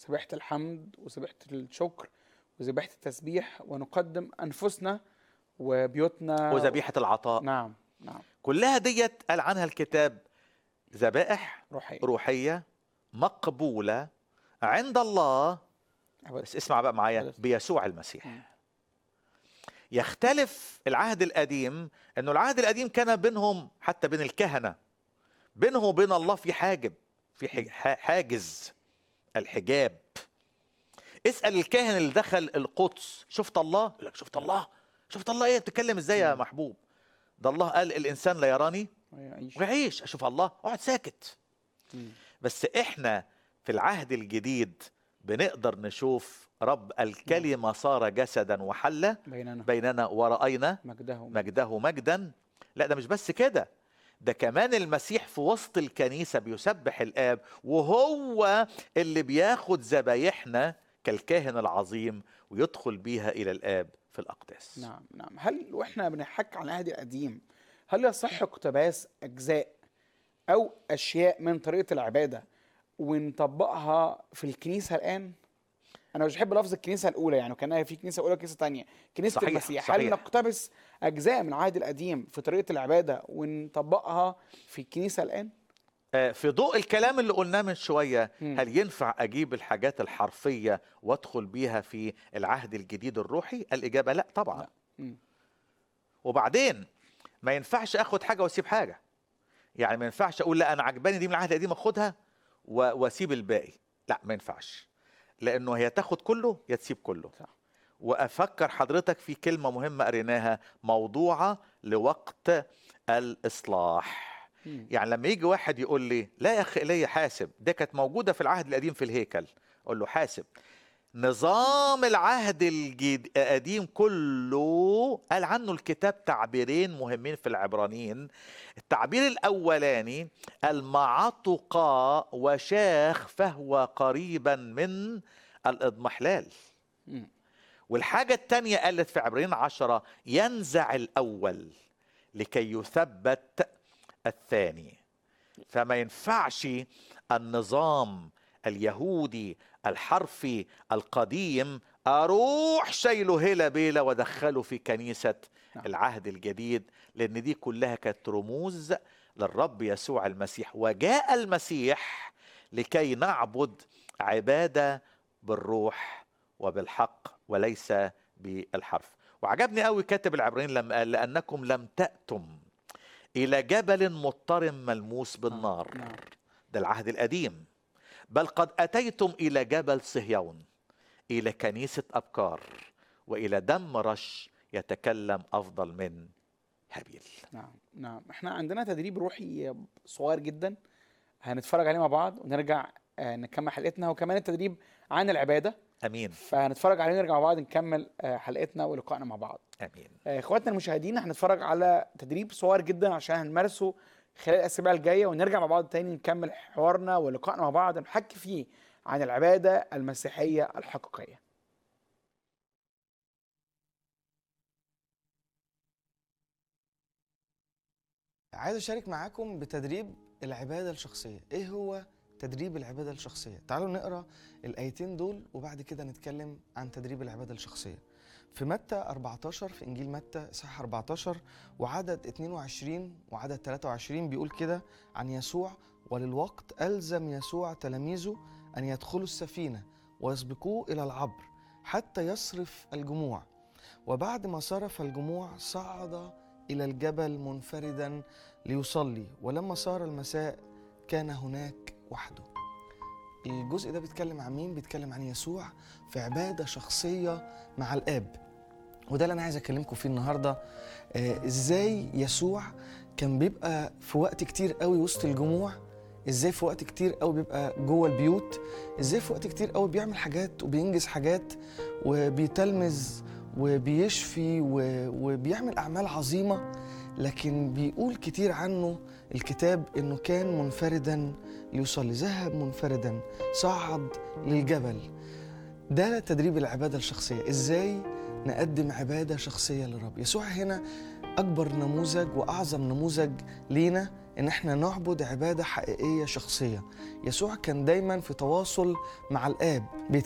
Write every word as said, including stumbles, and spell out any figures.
ذبيحة الحمد وذبيحة الشكر وذبيحة التسبيح، ونقدم أنفسنا وبيوتنا. وذبيحة العطاء. نعم نعم. كلها ديت قال عنها الكتاب ذبائح روحية روحية مقبولة عند الله. أبدا. بس اسمع بقى معايا، أبدا. بيسوع المسيح. مم. يختلف العهد القديم، انه العهد القديم كان بينهم حتى بين الكهنة، بينه وبين الله في حاجب، في حج- حاجز، الحجاب. اسأل الكاهن اللي دخل القدس شفت الله؟ يقول لك شفت الله. شفت الله ايه؟ بتتكلم ازاي يا محبوب؟ ده الله قال الانسان لا يراني ويعيش. ويعيش. اشوف الله اقعد ساكت. مم. بس احنا في العهد الجديد بنقدر نشوف رب الكلمة صار جسدا وحل بيننا بيننا ورأينا مجده مجده مجدا. لا ده مش بس كده، ده كمان المسيح في وسط الكنيسة بيسبح الآب، وهو اللي بياخد ذبايحنا كالكاهن العظيم ويدخل بيها إلى الآب في الأقداس. نعم نعم. هل واحنا بنحكي عن العهد القديم هل يصح اقتباس أجزاء أو أشياء من طريقة العبادة ونطبقها في الكنيسة الآن؟ أنا مش بحب لفظ الكنيسة الأولى، يعني كأنها في كنيسة أولى وكنيسة تانية، كنيسة صحيح، المسيح. هل صحيح. نقتبس أجزاء من العهد القديم في طريقة العبادة ونطبقها في الكنيسة الآن؟ آه، في ضوء الكلام اللي قلناه من شوية، مم. هل ينفع أجيب الحاجات الحرفية وأدخل بيها في العهد الجديد الروحي؟ الإجابة لا طبعا. لا. مم. وبعدين ما ينفعش أخد حاجة وأسيب حاجة. يعني ما ينفعش أقول لا أنا عجباني دي من العهد القديم أخدها و- وأسيب الباقي. لا ما ينفعش، لأنه هي تاخد كله يا تسيب كله. صح. وأفكر حضرتك في كلمة مهمة قريناها، موضوعة لوقت الإصلاح. مم. يعني لما يجي واحد يقول لي لا يا أخي إلي حاسب، ده كانت موجودة في العهد القديم في الهيكل، أقول له حاسب. نظام العهد الجد- القديم كله قال عنه الكتاب تعبيرين مهمين في العبرانيين. التعبير الأولاني المعطق وشاخ فهو قريبا من الإضمحلال. مم. والحاجة التانية قالت في عبرين عشرة ينزع الأول لكي يثبت الثاني. فما ينفعش النظام اليهودي الحرفي القديم أروح شايله هيلا بيلا ودخله في كنيسة نعم. العهد الجديد، لأن دي كلها كانت رموز للرب يسوع المسيح. وجاء المسيح لكي نعبد عبادة بالروح وبالحق وليس بالحرف. وعجبني قوي كاتب العبرانيين لما قال لأنكم لم تأتم إلى جبل مضطرم ملموس بالنار. نعم. ده العهد القديم. بل قد أتيتم إلى جبل صهيون، إلى كنيسة أبكار، وإلى دم رش يتكلم أفضل من هابيل. نعم نعم. احنا عندنا تدريب روحي صغير جدا هنتفرج عليه مع بعض ونرجع آه، نكمل حلقتنا، وكمان التدريب عن العبادة، أمين فهنتفرج عليه ونرجع مع بعض نكمل آه، حلقتنا ولقائنا مع بعض. أمين. آه، اخواتنا المشاهدين، هنتفرج على تدريب صغير جدا عشان هنمارسه خلال الاسابيع الجايه، ونرجع مع بعض تاني نكمل حوارنا ولقائنا مع بعض نحكي فيه عن العباده المسيحيه الحقيقيه. عايز أشارك معاكم بتدريب العبادة الشخصية. إيه هو تدريب العبادة الشخصية؟ تعالوا نقرأ الآيتين دول وبعد كده نتكلم عن تدريب العبادة الشخصية. في متى أربعتاشر، في إنجيل متى إصحاح أربعتاشر وعدد اتنين وعشرين وعدد تلاتة وعشرين بيقول كده عن يسوع: وللوقت ألزم يسوع تلاميذه أن يدخلوا السفينة ويسبقوه إلى العبر حتى يصرف الجموع. وبعد ما صرف الجموع صعد إلى الجبل منفردا ليصلي، ولما صار المساء كان هناك وحده. الجزء ده بيتكلم عن مين؟ بيتكلم عن يسوع في عبادة شخصية مع الآب، وده اللي أنا عايز أكلمكم فيه النهاردة. آه إزاي يسوع كان بيبقى في وقت كتير قوي وسط الجموع، إزاي في وقت كتير قوي بيبقى جوه البيوت، إزاي في وقت كتير قوي بيعمل حاجات وبينجز حاجات وبيتلمذ وبيشفي وبيعمل أعمال عظيمة، لكن بيقول كتير عنه الكتاب إنه كان منفردا ليصلي، ذهب منفردا، صعد للجبل. ده تدريب العبادة الشخصية. إزاي نقدم عبادة شخصية للرب؟ يسوع هنا أكبر نموذج وأعظم نموذج لينا ان احنا نعبد عبادة حقيقية شخصية. يسوع كان دايما في تواصل مع الآب،